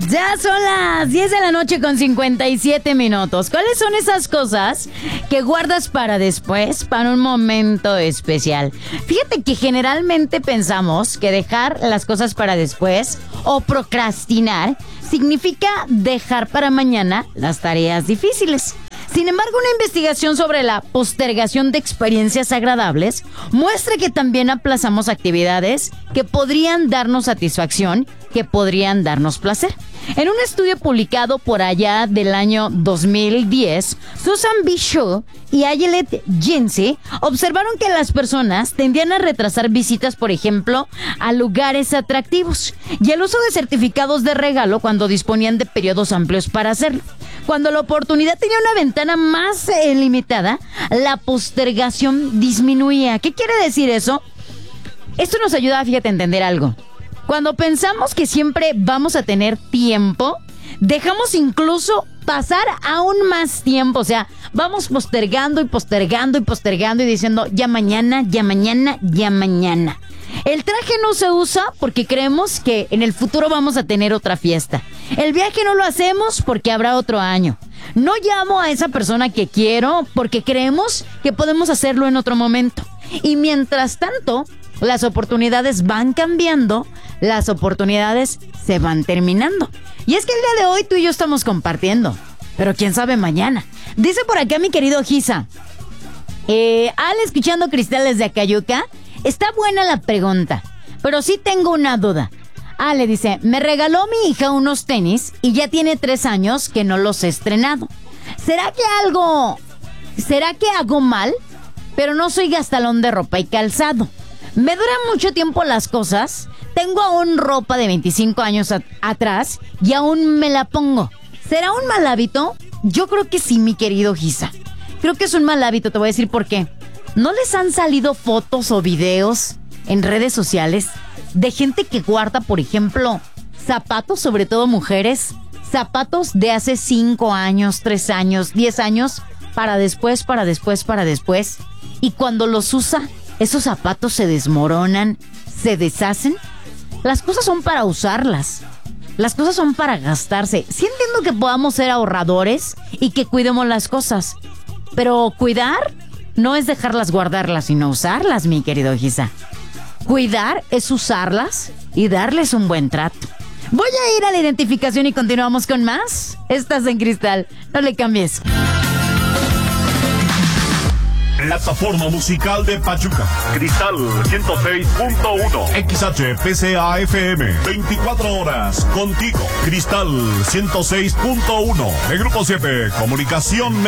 Ya son las 10 de la noche con 57 minutos. ¿Cuáles son esas cosas que guardas para después, para un momento especial? Fíjate que generalmente pensamos que dejar las cosas para después o procrastinar significa dejar para mañana las tareas difíciles. Sin embargo, una investigación sobre la postergación de experiencias agradables muestra que también aplazamos actividades que podrían darnos satisfacción, que podrían darnos placer. En un estudio publicado por allá del año 2010, Susan B. Shaw y Ayelet Jensi observaron que las personas tendían a retrasar visitas, por ejemplo, a lugares atractivos y el uso de certificados de regalo cuando disponían de periodos amplios para hacerlo. Cuando la oportunidad tenía una ventana más limitada, la postergación disminuía. ¿Qué quiere decir eso? Esto nos ayuda, fíjate, a entender algo. Cuando pensamos que siempre vamos a tener tiempo, dejamos incluso pasar aún más tiempo. O sea, vamos postergando y postergando y postergando y diciendo ya mañana, ya mañana, ya mañana. El traje no se usa porque creemos que en el futuro vamos a tener otra fiesta. El viaje no lo hacemos porque habrá otro año. No llamo a esa persona que quiero porque creemos que podemos hacerlo en otro momento. Y mientras tanto, las oportunidades van cambiando, las oportunidades se van terminando. Y es que el día de hoy tú y yo estamos compartiendo, pero quién sabe mañana. Dice por acá mi querido Gisa, al escuchando Cristales de Acayuca, está buena la pregunta, pero sí tengo una duda. Ale dice, me regaló mi hija unos tenis y ya tiene 3 años que no los he estrenado. ¿Será que hago mal? Pero no soy gastalón de ropa y calzado. Me duran mucho tiempo las cosas. Tengo aún ropa de 25 años atrás y aún me la pongo. ¿Será un mal hábito? Yo creo que sí, mi querido Gisa. Creo que es un mal hábito, te voy a decir por qué. ¿No les han salido fotos o videos en redes sociales de gente que guarda, por ejemplo, zapatos, sobre todo mujeres, zapatos de hace 5 años, 3 años, 10 años, para después? Y cuando los usa, esos zapatos se desmoronan, se deshacen. Las cosas son para usarlas. Las cosas son para gastarse. Sí entiendo que podamos ser ahorradores y que cuidemos las cosas. Pero cuidar no es dejarlas guardarlas, sino usarlas, mi querido Gisa. Cuidar es usarlas y darles un buen trato. Voy a ir a la identificación y continuamos con más. Estás en Cristal, no le cambies. Plataforma musical de Pachuca. Cristal 106.1. XHPCA FM. 24 horas contigo. Cristal 106.1. De Grupo 7. Comunicación.